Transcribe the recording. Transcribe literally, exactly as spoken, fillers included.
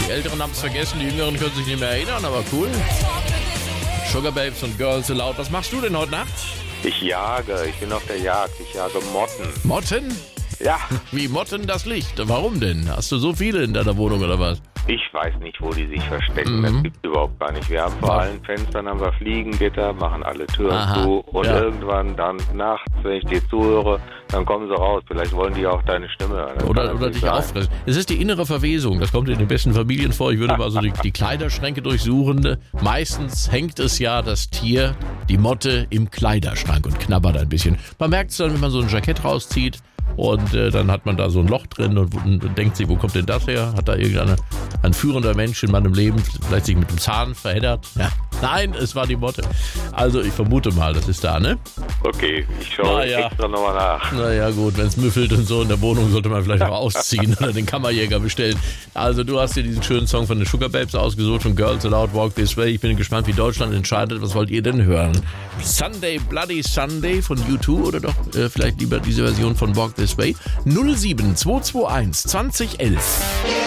Die Älteren haben es vergessen, die Jüngeren können sich nicht mehr erinnern, aber cool. Sugar Babes und Girls Aloud. Was machst du denn heute Nacht? Ich jage, ich bin auf der Jagd, ich jage Motten. Motten? Ja. Wie Motten das Licht. Warum denn? Hast du so viele in deiner Wohnung oder was? Ich weiß nicht, wo die sich verstecken. Mhm. Das gibt es überhaupt gar nicht. Wir haben vor Wow. allen Fenstern haben wir Fliegengitter, machen alle Türen Aha. zu und Ja. irgendwann dann nachts, wenn ich dir zuhöre, dann kommen sie raus. Vielleicht wollen die auch deine Stimme hören. Das Oder, kann oder natürlich dich sein. auffressen. Es ist die innere Verwesung. Das kommt in den besten Familien vor. Ich würde mal so die, die Kleiderschränke durchsuchen. Meistens hängt es ja das Tier, die Motte, im Kleiderschrank und knabbert ein bisschen. Man merkt es dann, wenn man so ein Jackett rauszieht. Und äh, dann hat man da so ein Loch drin und, und denkt sich, wo kommt denn das her? Hat da irgendeine ein führender Mensch in meinem Leben vielleicht sich mit dem Zahn verheddert? Ja. Nein, es war die Motte. Also ich vermute mal, das ist da, ne? Okay, ich schaue Na ja. extra nochmal nach. Naja gut, wenn es müffelt und so in der Wohnung, sollte man vielleicht auch ausziehen oder den Kammerjäger bestellen. Also du hast dir diesen schönen Song von den Sugar Babes ausgesucht, von Girls Aloud, Walk This Way. Ich bin gespannt, wie Deutschland entscheidet. Was wollt ihr denn hören? Sunday, Bloody Sunday von U zwei oder doch äh, vielleicht lieber diese Version von Walk This Way? null sieben zwei zwei eins zwanzig elf.